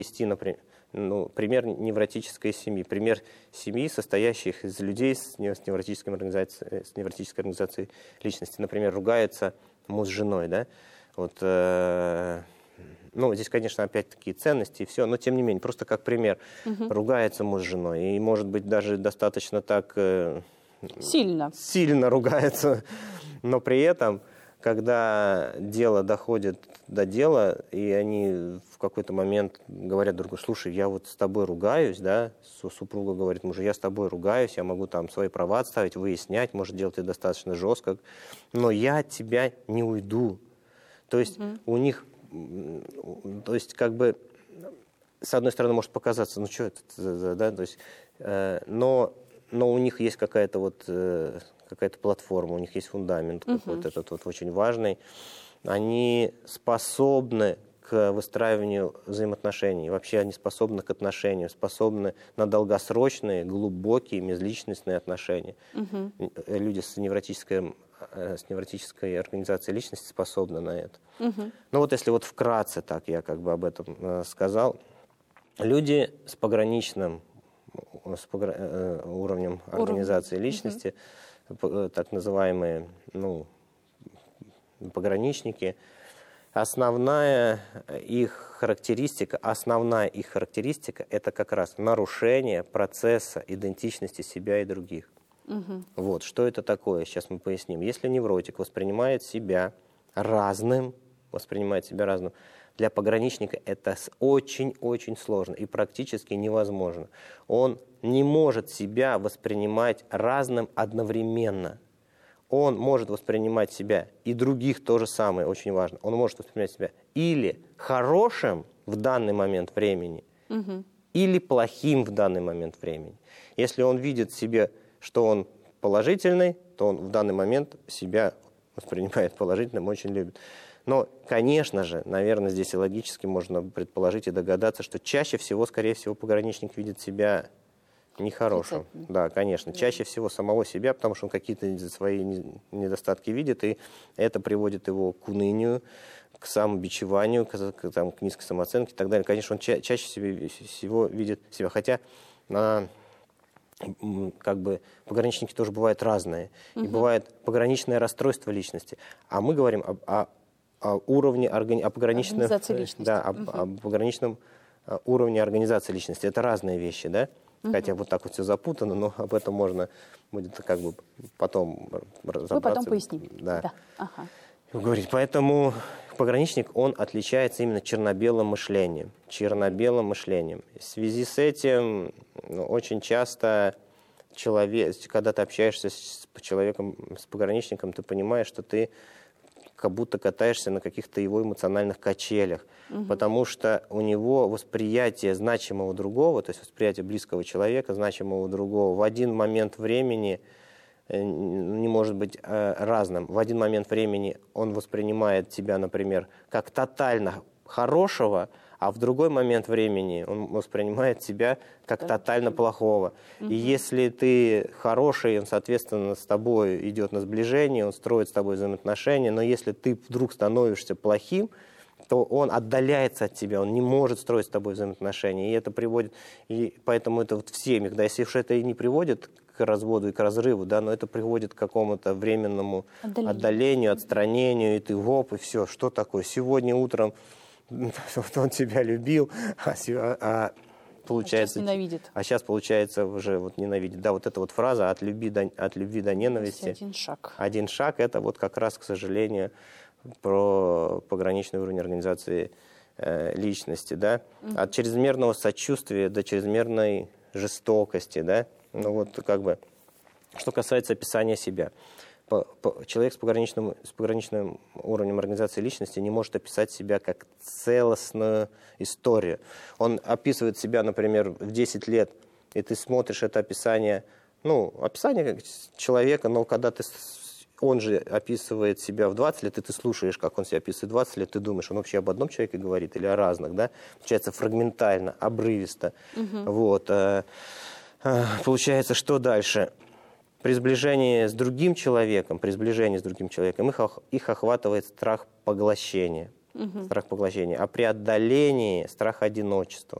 привести, например, пример невротической семьи, пример семьи, состоящих из людей с невротической организацией личности. Например, ругается муж с женой, да? Вот, здесь, конечно, опять-таки ценности и все, но тем не менее, просто как пример. Ругается муж с женой, и, может быть, даже достаточно так сильно ругается, но при этом, когда дело доходит до дела, и они в какой-то момент говорят друг другу: слушай, я вот с тобой ругаюсь, да, супруга говорит мужу: я с тобой ругаюсь, я могу там свои права отставить, выяснять, может, делать это достаточно жестко, но я от тебя не уйду. То есть у них, то есть как бы, с одной стороны, может показаться, ну что это, да, то есть, но у них есть какая-то вот какая-то платформа, у них есть фундамент какой-то этот вот очень важный. Они способны к выстраиванию взаимоотношений, вообще они способны к отношениям, способны на долгосрочные, глубокие межличностные отношения. Люди с невротической организацией личности способны на это. Ну вот если вот вкратце так я как бы об этом сказал, люди с пограничным уровнем организации личности, так называемые пограничники, основная их характеристика – это как раз нарушение процесса идентичности себя и других. Вот, что это такое, сейчас мы поясним. Если невротик воспринимает себя разным, для пограничника это очень-очень сложно и практически невозможно. Он не может себя воспринимать разным одновременно. Он может воспринимать себя и других то же самое, очень важно. Он может воспринимать себя или хорошим в данный момент времени, или плохим в данный момент времени. Если он видит в себе, что он положительный, то он в данный момент себя воспринимает положительным, очень любит. Но, конечно же, наверное, здесь и логически можно предположить и догадаться, что чаще всего, скорее всего, пограничник видит себя нехорошим. Да, конечно. Чаще всего самого себя, потому что он какие-то свои недостатки видит, и это приводит его к унынию, к самобичеванию, к низкой самооценке и так далее. Конечно, он чаще всего видит себя. Хотя как бы пограничники тоже бывают разные. И бывает пограничное расстройство личности. А мы говорим о уровне пограничном уровне организации личности. Это разные вещи, да? Хотя вот так вот все запутано, но об этом можно будет как бы потом разобраться. Мы потом поясним. Да. Говорить. Поэтому пограничник, он отличается именно черно-белым мышлением. В связи с этим очень часто когда ты общаешься с человеком, с пограничником, ты понимаешь, что ты как будто катаешься на каких-то его эмоциональных качелях, потому что у него восприятие значимого другого, то есть восприятие близкого человека, значимого другого, в один момент времени не может быть разным. В один момент времени он воспринимает тебя, например, как тотально хорошего, а в другой момент времени он воспринимает тебя как тотально плохого. И если ты хороший, он, соответственно, с тобой идет на сближение, он строит с тобой взаимоотношения, но если ты вдруг становишься плохим, то он отдаляется от тебя, он не может строить с тобой взаимоотношения. И это приводит, и поэтому это вот в семьях, да, если уж это и не приводит к разводу и к разрыву, да, но это приводит к какому-то временному отдалению, отстранению, и ты и все, что такое? Сегодня утром он тебя любил, получается, сейчас ненавидит. А сейчас, получается, уже вот ненавидит. Да, вот эта вот фраза от любви до ненависти. Один шаг. Один шаг – это вот как раз, к сожалению, про пограничный уровень организации личности, да. От чрезмерного сочувствия до чрезмерной жестокости, да. Ну вот как бы, что касается описания себя. Человек с пограничным уровнем организации личности не может описать себя как целостную историю. Он описывает себя, например, в 10 лет, и ты смотришь это описание, описание человека, но когда он же описывает себя в 20 лет, и ты слушаешь, как он себя описывает в 20 лет, ты думаешь, он вообще об одном человеке говорит или о разных, да? Получается фрагментально, обрывисто. Вот. Получается, что дальше? При сближении с другим человеком их охватывает страх поглощения. страх поглощения, о преодолении страха одиночества.